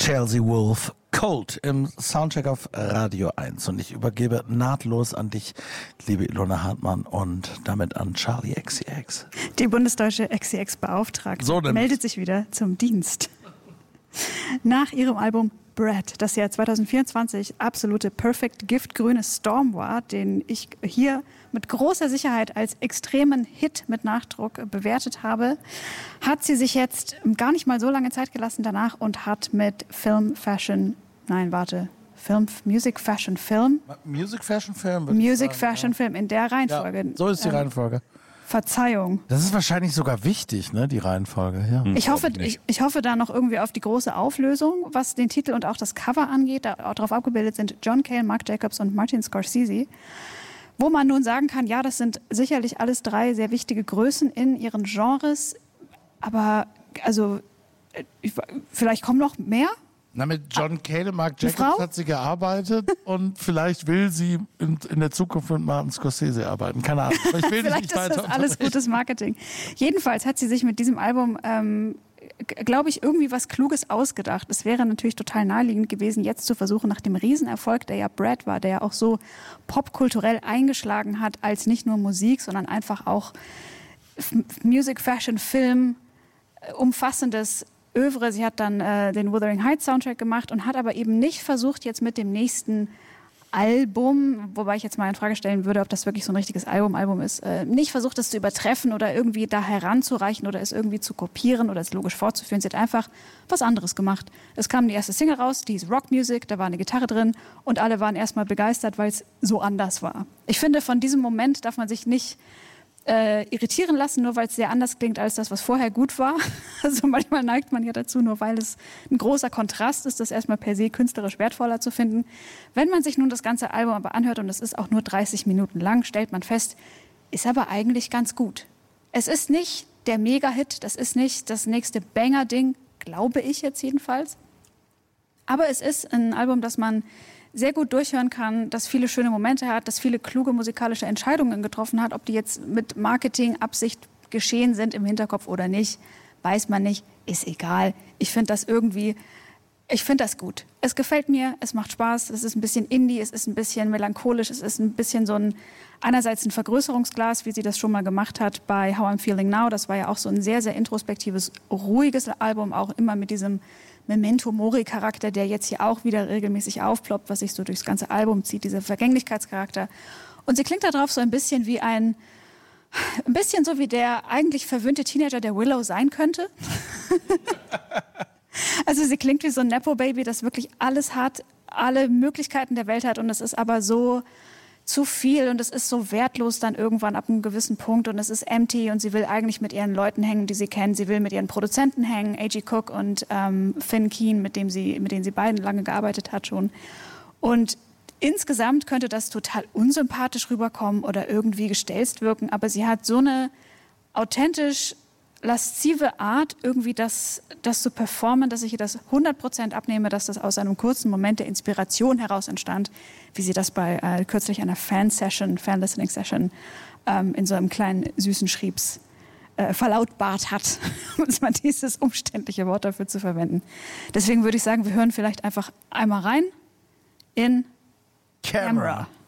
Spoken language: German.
Chelsea Wolfe, Cold im Soundcheck auf Radio 1. Und ich übergebe nahtlos an dich, liebe Ilona Hartmann, und damit an Charli XCX. Die bundesdeutsche XCX-Beauftragte meldet sich wieder zum Dienst. Nach ihrem Album Brad, das ja 2024 absolute Perfect Giftgrüne Storm war, den ich hier mit großer Sicherheit als extremen Hit mit Nachdruck bewertet habe, hat sie sich jetzt gar nicht mal so lange Zeit gelassen danach und hat mit Music Fashion Film in der Reihenfolge. Ja, so ist die Reihenfolge. Verzeihung. Das ist wahrscheinlich sogar wichtig, ne, die Reihenfolge. Ja. Ich hoffe da noch irgendwie auf die große Auflösung, was den Titel und auch das Cover angeht. Darauf abgebildet sind John Cale, Marc Jacobs und Martin Scorsese. Wo man nun sagen kann, ja, das sind sicherlich alles drei sehr wichtige Größen in ihren Genres. Aber also vielleicht kommen noch mehr. Na, mit John Cale, Marc Jacobs hat sie gearbeitet und vielleicht will sie in der Zukunft mit Martin Scorsese arbeiten. Keine Ahnung. Ich will vielleicht nicht weiter ist das alles gutes Marketing. Jedenfalls hat sie sich mit diesem Album, glaube ich, irgendwie was Kluges ausgedacht. Es wäre natürlich total naheliegend gewesen, jetzt zu versuchen, nach dem Riesenerfolg, der ja Brad war, der ja auch so popkulturell eingeschlagen hat, als nicht nur Musik, sondern einfach auch Music, Fashion, Film, umfassendes Övre. Sie hat dann den Wuthering Heights Soundtrack gemacht und hat aber eben nicht versucht, jetzt mit dem nächsten Album, wobei ich jetzt mal in Frage stellen würde, ob das wirklich so ein richtiges Album ist, nicht versucht, das zu übertreffen oder irgendwie da heranzureichen oder es irgendwie zu kopieren oder es logisch fortzuführen. Sie hat einfach was anderes gemacht. Es kam die erste Single raus, die hieß Rock Music, da war eine Gitarre drin und alle waren erstmal begeistert, weil es so anders war. Ich finde, von diesem Moment darf man sich nicht irritieren lassen, nur weil es sehr anders klingt als das, was vorher gut war. Also manchmal neigt man ja dazu, nur weil es ein großer Kontrast ist, das erstmal per se künstlerisch wertvoller zu finden. Wenn man sich nun das ganze Album aber anhört, und es ist auch nur 30 Minuten lang, stellt man fest, ist aber eigentlich ganz gut. Es ist nicht der Mega-Hit, das ist nicht das nächste Banger-Ding, glaube ich jetzt jedenfalls. Aber es ist ein Album, das man sehr gut durchhören kann, das viele schöne Momente hat, das viele kluge musikalische Entscheidungen getroffen hat. Ob die jetzt mit Marketing-Absicht geschehen sind im Hinterkopf oder nicht, weiß man nicht, ist egal. Ich finde das gut. Es gefällt mir, es macht Spaß, es ist ein bisschen Indie, es ist ein bisschen melancholisch, es ist ein bisschen so einerseits ein Vergrößerungsglas, wie sie das schon mal gemacht hat bei How I'm Feeling Now. Das war ja auch so ein sehr, sehr introspektives, ruhiges Album, auch immer mit diesem Memento-Mori-Charakter, der jetzt hier auch wieder regelmäßig aufploppt, was sich so durchs ganze Album zieht, dieser Vergänglichkeitscharakter. Und sie klingt da drauf so ein bisschen wie ein bisschen so wie der eigentlich verwöhnte Teenager, der Willow sein könnte. Also sie klingt wie so ein Nepo-Baby, das wirklich alles hat, alle Möglichkeiten der Welt hat und es ist aber so zu viel und es ist so wertlos dann irgendwann ab einem gewissen Punkt und es ist empty und sie will eigentlich mit ihren Leuten hängen, die sie kennt. Sie will mit ihren Produzenten hängen, A.G. Cook und Finn Keen, mit denen sie beiden lange gearbeitet hat schon. Und insgesamt könnte das total unsympathisch rüberkommen oder irgendwie gestelzt wirken, aber sie hat so eine authentisch laszive Art, irgendwie das zu performen, dass ich ihr das 100% abnehme, dass das aus einem kurzen Moment der Inspiration heraus entstand, wie sie das bei kürzlich einer Fan-Listening-Session in so einem kleinen süßen Schriebs verlautbart hat, um mal dieses umständliche Wort dafür zu verwenden. Deswegen würde ich sagen, wir hören vielleicht einfach einmal rein in Camera.